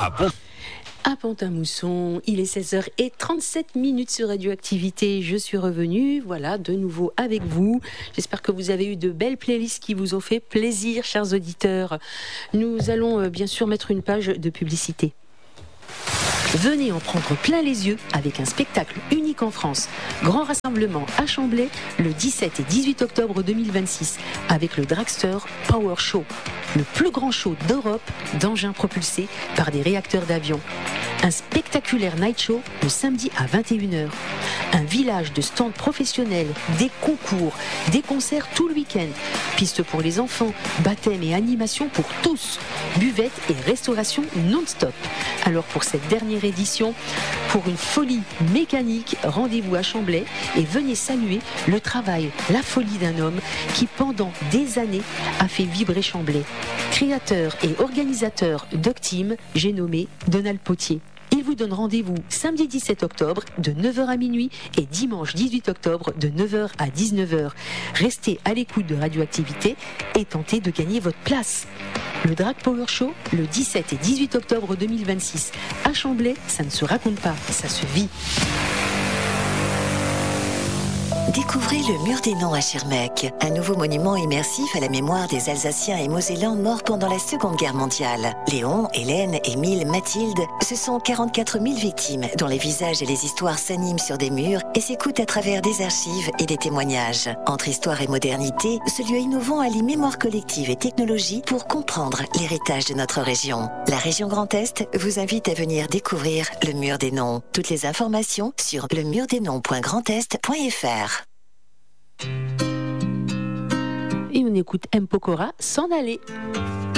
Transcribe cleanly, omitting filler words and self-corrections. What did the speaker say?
À Pont-à-Mousson, il est 16h37 sur Radioactivité. Je suis revenue, voilà, de nouveau avec vous. J'espère que vous avez eu de belles playlists qui vous ont fait plaisir, chers auditeurs. Nous allons bien sûr mettre une page de publicité. Venez en prendre plein les yeux avec un spectacle unique en France. Grand rassemblement à Chamblay le 17 et 18 octobre 2026 avec le Dragster Power Show, le plus grand show d'Europe d'engins propulsés par des réacteurs d'avion. Un spectaculaire night show le samedi à 21h. Un village de stands professionnels, des concours, des concerts tout le week-end. Pistes pour les enfants, baptême et animation pour tous. Buvette et restauration non-stop. Alors pour cette dernière édition, pour une folie mécanique, rendez-vous à Chamblay et venez saluer le travail, la folie d'un homme qui pendant des années a fait vibrer Chamblay. Créateur et organisateur d'Octime, j'ai nommé Donald Potier. Il vous donne rendez-vous samedi 17 octobre de 9h à minuit et dimanche 18 octobre de 9h à 19h. Restez à l'écoute de Radioactivité et tentez de gagner votre place. Le Drag Power Show, le 17 et 18 octobre 2026 à Chamblay, ça ne se raconte pas, ça se vit. Découvrez le Mur des Noms à Schirmeck, un nouveau monument immersif à la mémoire des Alsaciens et Mosellans morts pendant la Seconde Guerre mondiale. Léon, Hélène, Émile, Mathilde, ce sont 44 000 victimes dont les visages et les histoires s'animent sur des murs et s'écoutent à travers des archives et des témoignages. Entre histoire et modernité, ce lieu innovant allie mémoire collective et technologie pour comprendre l'héritage de notre région. La région Grand Est vous invite à venir découvrir le Mur des Noms. Toutes les informations sur lemurdesnoms.grandest.fr. Et on écoute M. Pokora s'en aller.